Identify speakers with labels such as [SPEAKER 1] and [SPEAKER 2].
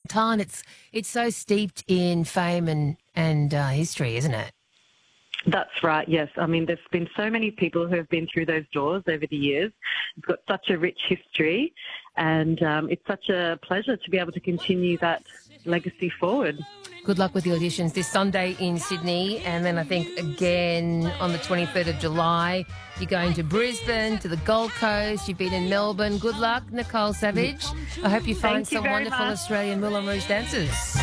[SPEAKER 1] Tan, it's so steeped in fame and history, isn't it?
[SPEAKER 2] That's right, yes. I mean, there's been so many people who have been through those doors over the years. It's got such a rich history, and it's such a pleasure to be able to continue that legacy forward.
[SPEAKER 1] Good luck with the auditions this Sunday in Sydney, and then I think again on the 23rd of July. You're going to Brisbane, to the Gold Coast. You've been in Melbourne. Good luck, Nicole Savage. I hope you find
[SPEAKER 2] Thank you
[SPEAKER 1] some
[SPEAKER 2] very
[SPEAKER 1] wonderful
[SPEAKER 2] much.
[SPEAKER 1] Australian Moulin Rouge dancers.